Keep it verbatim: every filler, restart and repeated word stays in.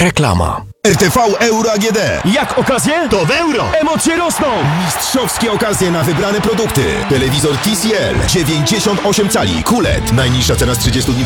Reklama. R T V Euro A G D. Jak okazje? To w euro! Emocje rosną! Mistrzowskie okazje na wybrane produkty. Telewizor T C L dziewięćdziesiąt osiem cali Q L E D. Najniższa cena z trzydziestu dni